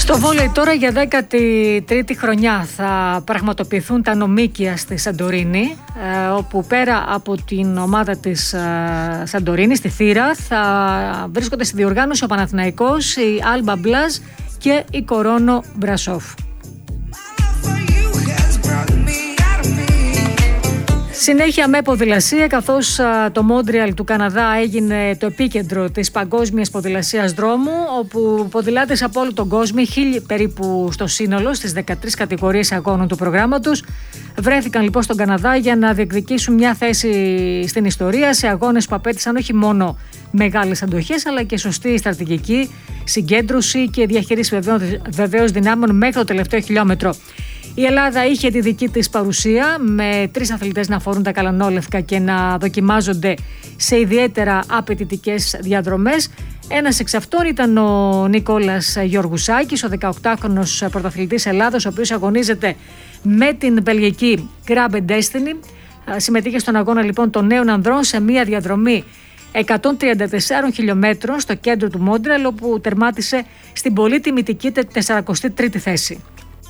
Στο βόλεϊ τώρα για 13η χρονιά θα πραγματοποιηθούν τα νομίκια στη Σαντορίνη, όπου πέρα από την ομάδα της Σαντορίνη, στη Θήρα, θα βρίσκονται στη διοργάνωση ο Παναθηναϊκός, η Άλμπα Μπλάζ και η Κορώνο Μπρασόφ. Συνέχεια με ποδηλασία, καθώς το Μόντρεαλ του Καναδά έγινε το επίκεντρο της παγκόσμιας ποδηλασίας δρόμου, όπου ποδηλάτες από όλο τον κόσμο, 1000 περίπου στο σύνολο, στις 13 κατηγορίες αγώνων του προγράμματος, βρέθηκαν λοιπόν στον Καναδά για να διεκδικήσουν μια θέση στην ιστορία σε αγώνες που απέτησαν όχι μόνο μεγάλες αντοχές, αλλά και σωστή στρατηγική, συγκέντρωση και διαχείριση βεβαίως δυνάμεων μέχρι το τελευταίο χιλιόμετρο. Η Ελλάδα είχε τη δική της παρουσία, με 3 αθλητές να φορούν τα καλανόλευκα και να δοκιμάζονται σε ιδιαίτερα απαιτητικές διαδρομές. Ένας εξ αυτών ήταν ο Νικόλας Γεωργουσάκης, ο 18χρονος πρωταθλητής Ελλάδος, ο οποίος αγωνίζεται με την βελγική Grab and Destiny. Συμμετείχε στον αγώνα λοιπόν των νέων ανδρών σε μια διαδρομή 134 χιλιόμετρων στο κέντρο του Μόντρεαλ, όπου τερμάτισε στην πολύ τιμητική 43η θέση.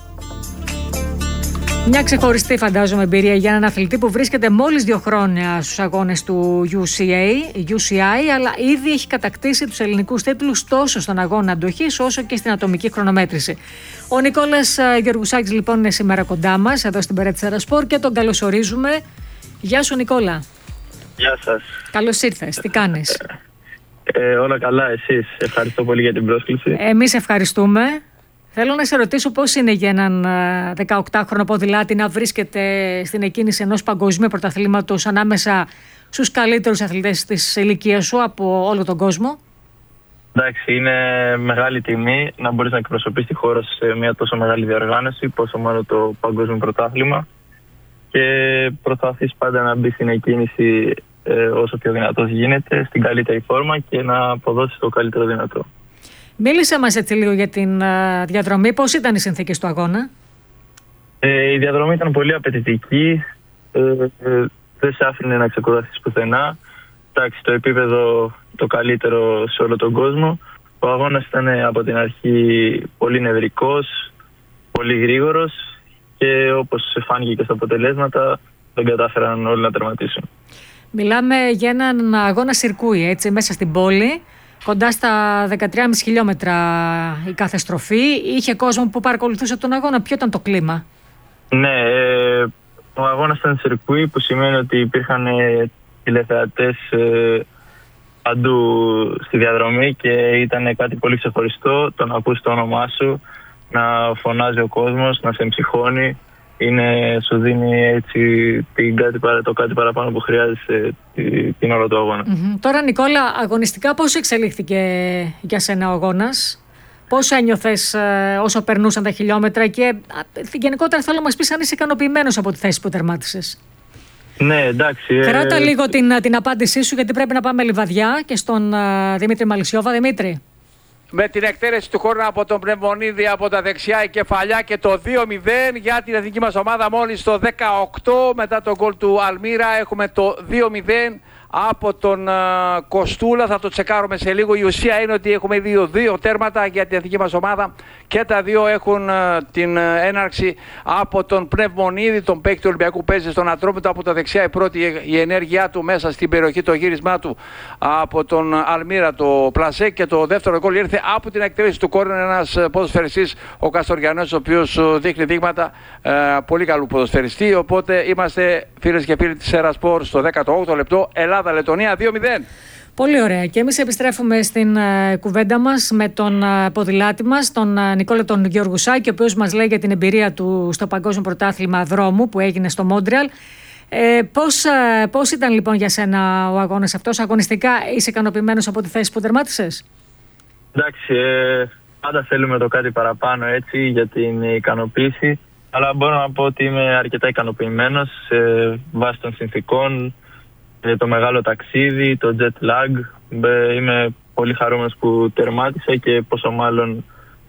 Μια ξεχωριστή, φαντάζομαι, εμπειρία για έναν αθλητή που βρίσκεται μόλις 2 χρόνια στους αγώνες του UCI, αλλά ήδη έχει κατακτήσει τους ελληνικούς τίτλους τόσο στον αγώνα αντοχής όσο και στην ατομική χρονομέτρηση. Ο Νικόλας Γεωργουσάκης λοιπόν είναι σήμερα κοντά μας εδώ στην Περέτσερα Σπορ και τον καλωσορίζουμε. Γεια σου Νικόλα. Γεια σας. Καλώς ήρθες, τι κάνεις? Όλα καλά, εσείς? Ευχαριστώ πολύ για την πρόσκληση. Εμείς ευχαριστούμε. Θέλω να σε ρωτήσω πώς είναι για έναν 18χρονο ποδηλάτη να βρίσκεται στην εκκίνηση ενός παγκοσμίου πρωταθλήματος ανάμεσα στους καλύτερους αθλητές της ηλικίας σου από όλο τον κόσμο. Εντάξει, είναι μεγάλη τιμή να μπορείς να εκπροσωπείς τη χώρα σε μια τόσο μεγάλη διοργάνωση, πόσο μάλλον το παγκόσμιο πρωτάθλημα, και προσπαθείς πάντα να μπεις στην εκκίνηση όσο πιο δυνατός γίνεται, στην καλύτερη φόρμα και να αποδώσεις το καλύτερο δυνατό. Μίλησε μας έτσι λίγο για την διαδρομή. Πώς ήταν οι συνθήκες του αγώνα? Η διαδρομή ήταν πολύ απαιτητική. Δεν σε άφηνε να ξεκουραστείς πουθενά. Εντάξει, το επίπεδο το καλύτερο σε όλο τον κόσμο. Ο αγώνας ήταν από την αρχή πολύ νευρικός, πολύ γρήγορος και όπως φάνηκε και στα αποτελέσματα δεν κατάφεραν όλοι να τερματίσουν. Μιλάμε για έναν αγώνα σιρκούι, έτσι, μέσα στην πόλη. Κοντά στα 13,5 χιλιόμετρα η κάθε στροφή. Είχε κόσμο που παρακολουθούσε τον αγώνα. Ποιο ήταν το κλίμα? Ναι, ο αγώνας ήταν σιρκούι, που σημαίνει ότι υπήρχαν τηλεθεατές παντού στη διαδρομή και ήταν κάτι πολύ ξεχωριστό το να ακούς το όνομά σου, να φωνάζει ο κόσμος, να σε εμψυχώνει. Σου δίνει έτσι το κάτι παραπάνω που χρειάζεσαι την ώρα του αγώνα. Τώρα Νικόλα, αγωνιστικά πώς εξελίχθηκε για σένα ο αγώνας? Πώς ένιωθες όσο περνούσαν τα χιλιόμετρα και γενικότερα θέλω να μας πεις αν είσαι ικανοποιημένος από τη θέση που τερμάτισες? Ναι, εντάξει. Κράτα λίγο την απάντησή σου, γιατί πρέπει να πάμε Λιβαδιά και στον Δημήτρη Μαλισσιώβα. Δημήτρη. Με την εκτέλεση του χώρου από τον Πνευμονίδη από τα δεξιά, η κεφαλιά και το 2-0 για την εθνική μας ομάδα. Μόλις το 18 μετά τον γκολ του Αλμύρα έχουμε το 2-0 από τον Κοστούλα. Θα το τσεκάρουμε σε λίγο. Η ουσία είναι ότι έχουμε 2 τέρματα για την εθνική μας ομάδα και τα 2 έχουν την έναρξη από τον Πνευμονίδη, τον παίκτη του Ολυμπιακού, παίζει στον Ατρόμητο από τα δεξιά. Η πρώτη η ενέργειά του μέσα στην περιοχή, το γύρισμά του από τον Αλμύρα, το πλασέ, και το δεύτερο γκολ ήρθε από την εκτέλεση του κόρνερ, ένας ποδοσφαιριστής, ο Καστοριανός, ο οποίος δείχνει δείγματα πολύ καλού ποδοσφαιριστή. Οπότε είμαστε, φίλες και φίλοι της Σέρα Σπορ, στο 18ο λεπτό, Ελλάδα-Λετωνία 2-0. Πολύ ωραία. Και εμείς επιστρέφουμε στην κουβέντα μας με τον ποδηλάτη μας, τον Νικόλα τον Γεωργουσάκη, ο οποίος μας λέει για την εμπειρία του στο Παγκόσμιο Πρωτάθλημα Δρόμου που έγινε στο Μόντρεαλ. Πώς ήταν λοιπόν για σένα ο αγώνας αυτός? Αγωνιστικά είσαι ικανοποιημένος από τη θέση που τερμάτισες? Εντάξει, πάντα θέλουμε το κάτι παραπάνω, έτσι, για την ικανοποίηση, αλλά μπορώ να πω ότι είμαι αρκετά ικανοποιημένος βάσει των συνθηκών, το μεγάλο ταξίδι, το jet lag. Είμαι πολύ χαρούμενος που τερμάτισα και πόσο μάλλον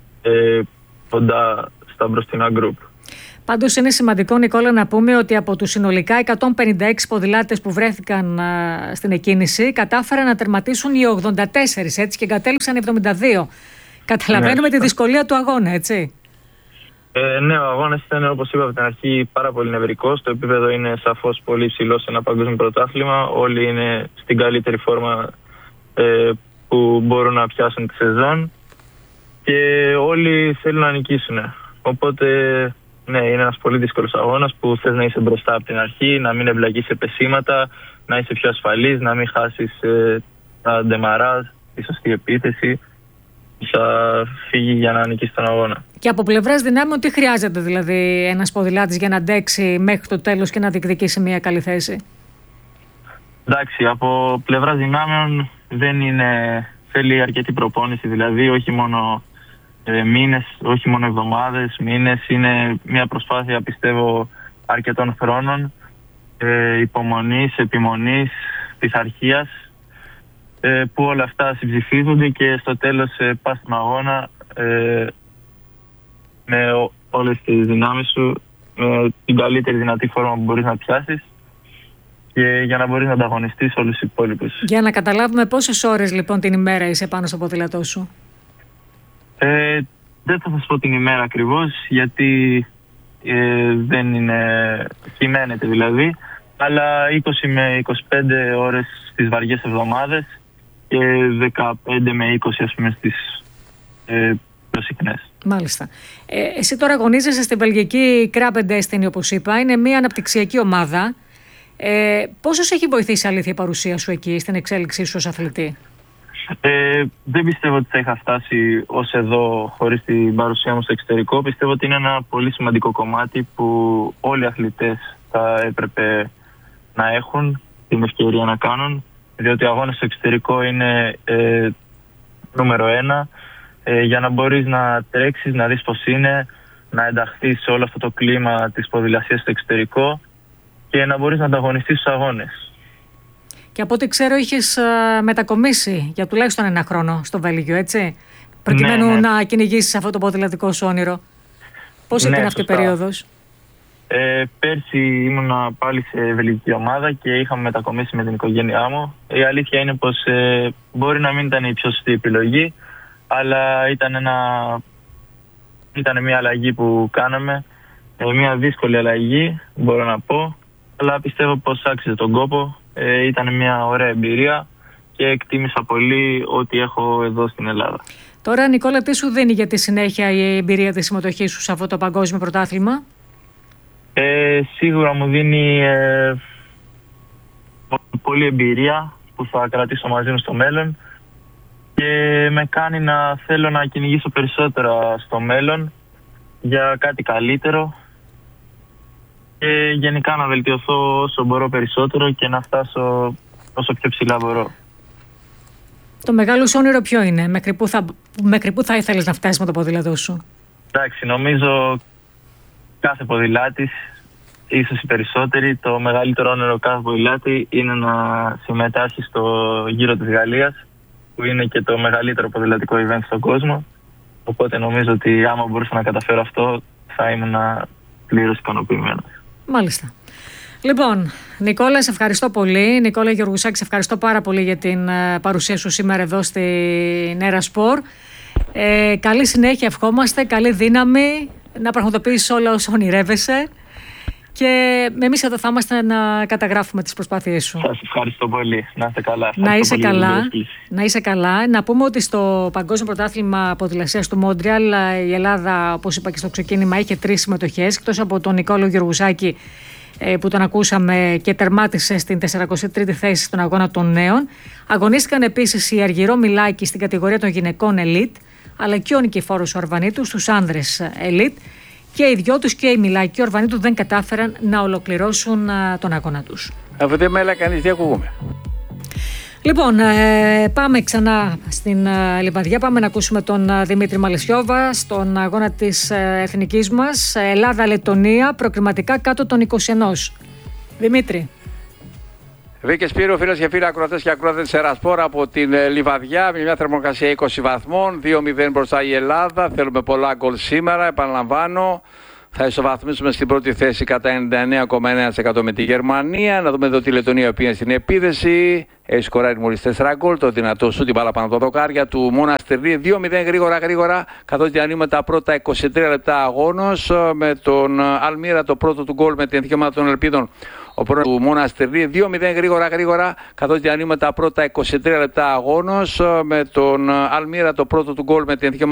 κοντά στα μπροστινά γκρουπ. Πάντως είναι σημαντικό, Νικόλα, να πούμε ότι από τους συνολικά 156 ποδηλάτες που βρέθηκαν στην εκκίνηση, κατάφεραν να τερματίσουν οι 84, έτσι, και εγκατέλειψαν οι 72. Καταλαβαίνουμε τη δυσκολία του αγώνα, έτσι. Ναι, ο αγώνας ήταν, όπως είπα από την αρχή, πάρα πολύ νευρικός. Το επίπεδο είναι σαφώς πολύ υψηλό σε ένα παγκόσμιο πρωτάθλημα. Όλοι είναι στην καλύτερη φόρμα που μπορούν να πιάσουν τη σεζόν και όλοι θέλουν να νικήσουν. Οπότε, ναι, είναι ένας πολύ δύσκολος αγώνας που θες να είσαι μπροστά από την αρχή, να μην εμπλακείς σε πεσήματα, να είσαι πιο ασφαλής, να μην χάσεις τα ντεμαράζ, τη σωστή επίθεση. Θα φύγει για να νικήσει τον αγώνα. Και από πλευράς δυνάμεων, τι χρειάζεται δηλαδή ένας ποδηλάτης για να αντέξει μέχρι το τέλος και να διεκδικήσει μια καλή θέση? Εντάξει, από πλευράς δυνάμεων δεν είναι, θέλει αρκετή προπόνηση, δηλαδή όχι μόνο μήνες, όχι μόνο εβδομάδες, μήνες. Είναι μια προσπάθεια, πιστεύω, αρκετών χρόνων, υπομονής, επιμονής, πειθαρχίας, που όλα αυτά συμψηφίζονται και στο τέλος πας στον αγώνα με όλες τις δυνάμεις σου, με την καλύτερη δυνατή φόρμα που μπορείς να πιάσεις και για να μπορείς να ανταγωνιστείς όλους τους υπόλοιπους. Για να καταλάβουμε πόσες ώρες λοιπόν την ημέρα είσαι πάνω στο ποδήλατό σου? Δεν θα σας πω την ημέρα ακριβώς, γιατί δεν είναι, κυμαίνεται δηλαδή, αλλά 20 με 25 ώρες στις βαριές εβδομάδες και 15 με 20 ας πούμε στις προσυχνές. Μάλιστα. Εσύ τώρα αγωνίζεσαι στη βελγική Krabbe Destiny, όπως είπα. Είναι μια αναπτυξιακή ομάδα. Πόσο έχει βοηθήσει αλήθεια η παρουσία σου εκεί στην εξέλιξή σου ως αθλητή? Δεν πιστεύω ότι θα είχα φτάσει ως εδώ χωρίς την παρουσία μου στο εξωτερικό. Πιστεύω ότι είναι ένα πολύ σημαντικό κομμάτι που όλοι οι αθλητές θα έπρεπε να έχουν την ευκαιρία να κάνουν, διότι ο αγώνας στο εξωτερικό είναι νούμερο 1 για να μπορείς να τρέξεις, να δεις πώς είναι, να ενταχθείς σε όλο αυτό το κλίμα της ποδηλασίας στο εξωτερικό και να μπορείς να ανταγωνιστείς στους αγώνες. Και από ό,τι ξέρω είχες μετακομίσει για τουλάχιστον 1 χρόνο στο Βέλγιο, έτσι, προκειμένου να κυνηγήσεις αυτό το ποδηλατικό σου όνειρο. Πώς ήταν αυτή η περίοδος? Πέρσι ήμουνα πάλι σε βελγική ομάδα και είχαμε μετακομίσει με την οικογένειά μου. Η αλήθεια είναι πως μπορεί να μην ήταν η πιο σωστή επιλογή, αλλά ήταν μια αλλαγή που κάναμε, μια δύσκολη αλλαγή μπορώ να πω, αλλά πιστεύω πως άξιζε τον κόπο. Ήταν μια ωραία εμπειρία και εκτίμησα πολύ ό,τι έχω εδώ στην Ελλάδα. Τώρα, Νικόλα, τι σου δίνει για τη συνέχεια η εμπειρία της συμμετοχής σου σε αυτό το παγκόσμιο πρωτάθλημα? Σίγουρα μου δίνει πολλή εμπειρία που θα κρατήσω μαζί μου στο μέλλον και με κάνει να θέλω να κυνηγήσω περισσότερα στο μέλλον για κάτι καλύτερο και γενικά να βελτιωθώ όσο μπορώ περισσότερο και να φτάσω όσο πιο ψηλά μπορώ. Το μεγάλο σου όνειρο ποιο είναι? Μέχρι πού θα ήθελες να φτάσεις με το ποδήλατό σου? Εντάξει, νομίζω κάθε ποδηλάτης, ίσως οι περισσότεροι, το μεγαλύτερο όνειρο κάθε ποδηλάτη είναι να συμμετάσχει στο Γύρο της Γαλλίας, που είναι και το μεγαλύτερο ποδηλατικό event στον κόσμο. Οπότε νομίζω ότι άμα μπορούσα να καταφέρω αυτό θα ήμουν πλήρως ικανοποιημένος. Μάλιστα. Λοιπόν, Νικόλα, σε ευχαριστώ πολύ. Νικόλα Γεωργουσάκη, σε ευχαριστώ πάρα πολύ για την παρουσία σου σήμερα εδώ στην Έρα Σπορ. Καλή συνέχεια ευχόμαστε, καλή δύναμη, να πραγματοποιήσεις όλα όσα ονειρεύεσαι και εμείς εδώ θα είμαστε να καταγράφουμε τις προσπάθειές σου. Σας ευχαριστώ πολύ. Να είστε καλά. Να είσαι καλά. Να πούμε ότι στο Παγκόσμιο Πρωτάθλημα Ποδηλασίας του Μόντρεαλ η Ελλάδα, όπως είπα και στο ξεκίνημα, είχε 3 συμμετοχές, εκτός από τον Νικόλο Γεωργουσάκη που τον ακούσαμε και τερμάτισε στην 43η θέση στον αγώνα των νέων. Αγωνίστηκαν επίσης η Αργυρό Μιλάκη στην κατηγορία των γυναικών Elite, αλλά και ο Νικηφόρος Ορβανίτου στους άνδρες Elite, και οι δυο τους και η Μιλάκη και ο Ορβανίτου δεν κατάφεραν να ολοκληρώσουν τον αγώνα τους. Αυτό δεν με κανείς, τι ακούγουμε. Λοιπόν, πάμε ξανά στην Λιβαδιά. Πάμε να ακούσουμε τον Δημήτρη Μαλαισιόβα στον αγώνα της εθνικής μας. Ελλάδα-Λεττονία, προκριματικά κάτω των 21. Δημήτρη. Βίκε Σπύρο, φίλες και φίλοι ακροατές και ακροατές της Έρα Σπορ από την Λιβαδιά, με μια θερμοκρασία 20 βαθμών, 2-0 μπροστά η Ελλάδα. Θέλουμε πολλά γκολ σήμερα, επαναλαμβάνω. Θα ισοβαθμίσουμε στην πρώτη θέση κατά 99,9% με τη Γερμανία. Να δούμε εδώ τη Λετωνία, η οποία είναι στην επίδεση. Έχει σκοράρει μόλις 4 γκολ. Το δυνατό σου την μπάλα πάνω από τα δοκάρια του Μοναστερλί. 2-0 γρήγορα. Καθώς διανύουμε τα πρώτα 23 λεπτά αγώνος. Με τον Αλμύρα το πρώτο του γκολ με την δικαιώματα των ελπίδων. Ο πρώτος του Μοναστερλί. 2-0 γρήγορα. Καθώς διανύουμε τα πρώτα 23 λεπτά αγώνος. Με τον Αλμύρα το πρώτο του γκολ με την δικαιώματα.